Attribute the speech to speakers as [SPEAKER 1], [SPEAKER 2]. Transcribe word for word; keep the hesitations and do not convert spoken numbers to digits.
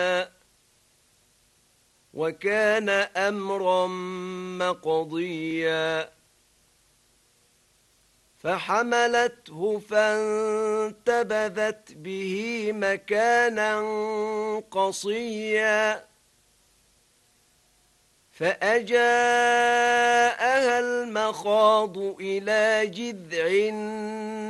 [SPEAKER 1] وكان أمرا مقضيا فحملته فانتبذت به مكانا قصيا فأجاءها المخاض إلى جذع